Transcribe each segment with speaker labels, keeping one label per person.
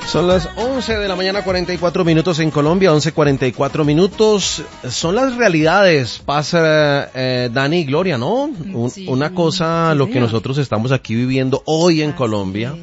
Speaker 1: Son las 11 de la mañana, 44 minutos en Colombia, 11:44 minutos. Son las realidades, pasa Dani y Gloria, ¿no?
Speaker 2: Sí,
Speaker 1: una cosa,
Speaker 2: sí,
Speaker 1: lo que nosotros estamos aquí viviendo hoy en Colombia.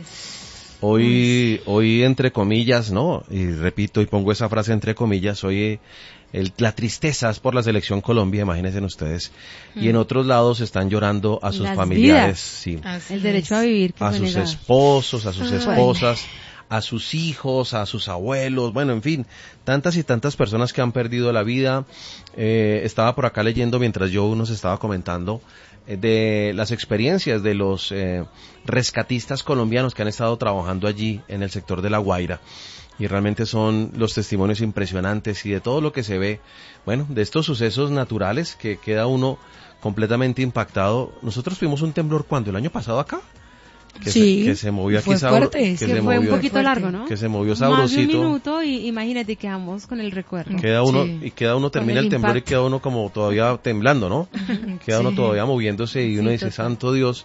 Speaker 1: Hoy entre comillas, ¿no? Y repito y pongo esa frase entre comillas, hoy la tristeza es por la selección Colombia, imagínense ustedes. Y en otros lados están llorando a sus familiares, sí.
Speaker 2: El derecho a vivir que
Speaker 1: a
Speaker 2: fue
Speaker 1: sus
Speaker 2: negado.
Speaker 1: esposos, a sus esposas, a sus hijos, a sus abuelos, bueno, en fin, tantas y tantas personas que han perdido la vida. Estaba por acá leyendo mientras yo nos estaba comentando de las experiencias de los rescatistas colombianos que han estado trabajando allí en el sector de La Guaira. Y realmente son los testimonios impresionantes y de todo lo que se ve, bueno, de estos sucesos naturales que queda uno completamente impactado. Nosotros tuvimos un temblor, ¿cuándo? ¿El año pasado acá? Que se movió aquí
Speaker 2: fuerte, que fue un poquito largo, ¿no?
Speaker 1: Que se movió sabrosito.
Speaker 2: Más de un minuto y imagínate, quedamos con el recuerdo.
Speaker 1: Queda uno termina el temblor y queda uno como todavía temblando, ¿no? Queda uno todavía moviéndose y uno dice, santo Dios.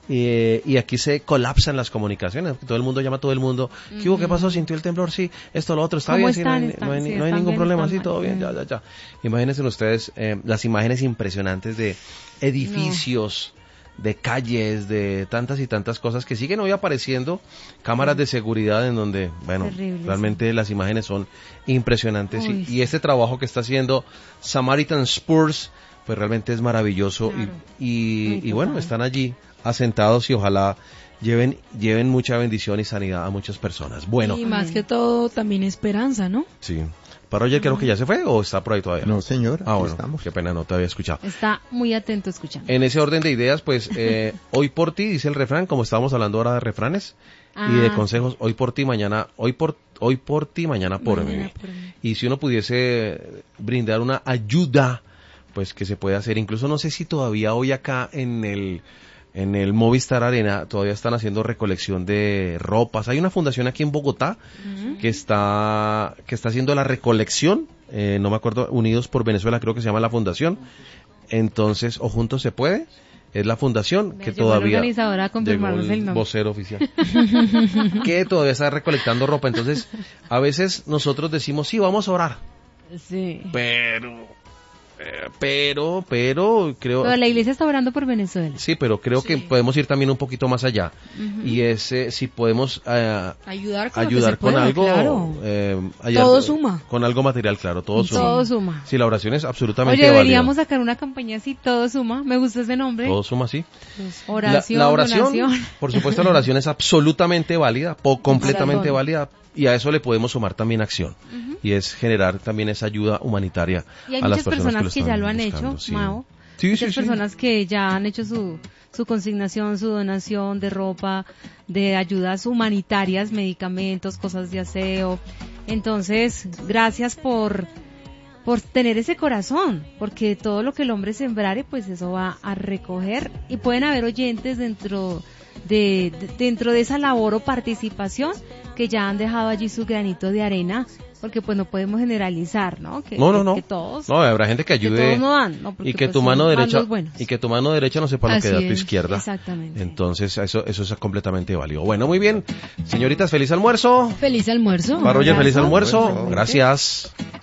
Speaker 1: Y aquí se colapsan las comunicaciones, todo el mundo llama a todo el mundo. ¿Qué hubo? ¿Qué pasó? ¿Sintió el temblor? Sí, esto, lo otro, está bien, sí, no hay ningún problema, sí, todo bien, ya. Imagínense ustedes las imágenes impresionantes de edificios, de calles, de tantas y tantas cosas que siguen hoy apareciendo, cámaras de seguridad en donde, bueno, terrible, realmente las imágenes son impresionantes. Y este trabajo que está haciendo Samaritan Spurs, pues realmente es maravilloso. Claro. Y bueno, están allí asentados y ojalá lleven mucha bendición y sanidad a muchas personas. Bueno.
Speaker 2: Y más que todo también esperanza, ¿no?
Speaker 1: Sí. ¿Paroyer creo que ya se fue o está por ahí todavía?
Speaker 3: No, señor.
Speaker 1: Bueno,
Speaker 3: estamos.
Speaker 1: Qué pena, no te había escuchado.
Speaker 2: Está muy atento escuchando.
Speaker 1: En ese orden de ideas, pues, hoy por ti, dice el refrán, como estábamos hablando ahora de refranes y de consejos, hoy por ti, mañana, hoy por ti, mañana por mí. Y si uno pudiese brindar una ayuda, pues que se puede hacer, incluso no sé si todavía hoy acá en el Movistar Arena todavía están haciendo recolección de ropas. Hay una fundación aquí en Bogotá que está haciendo la recolección, no me acuerdo, Unidos por Venezuela creo que se llama la fundación. Entonces, o Juntos se puede, es la fundación que todavía
Speaker 2: llegó el
Speaker 1: vocero oficial que todavía está recolectando ropa. Entonces, a veces nosotros decimos, sí, vamos a orar.
Speaker 2: Sí.
Speaker 1: Pero creo...
Speaker 2: Pero la iglesia está orando por Venezuela.
Speaker 1: Sí, pero creo que podemos ir también un poquito más allá. Y es si podemos ayudar con algo...
Speaker 2: Claro.
Speaker 1: Todo
Speaker 2: suma.
Speaker 1: Con algo material, claro, todo suma. Sí, la oración es absolutamente
Speaker 2: válida. Deberíamos sacar una campaña así, todo suma. Me gusta ese nombre.
Speaker 1: Todo suma, sí.
Speaker 2: Oración,
Speaker 1: la oración,
Speaker 2: donación.
Speaker 1: Por supuesto, la oración es absolutamente válida, completamente válida. Y a eso le podemos sumar también acción. Y es generar también esa ayuda humanitaria a las personas que
Speaker 2: ya lo han hecho, Mao. Muchas personas que ya han hecho su consignación, su donación de ropa, de ayudas humanitarias, medicamentos, cosas de aseo. Entonces, gracias por tener ese corazón, porque todo lo que el hombre sembrare, pues eso va a recoger. Y pueden haber oyentes dentro de esa labor o participación que ya han dejado allí su granito de arena, porque pues no podemos generalizar, ¿no? Que todos,
Speaker 1: no, habrá gente que ayude,
Speaker 2: que todos no dan, ¿no? Porque,
Speaker 1: y que
Speaker 2: pues,
Speaker 1: tu mano derecha no sepa lo que da tu izquierda.
Speaker 2: Exactamente.
Speaker 1: Entonces eso es completamente válido. Bueno, muy bien, señoritas, feliz almuerzo.
Speaker 2: Feliz almuerzo.
Speaker 1: Paroyer, feliz almuerzo. Gracias.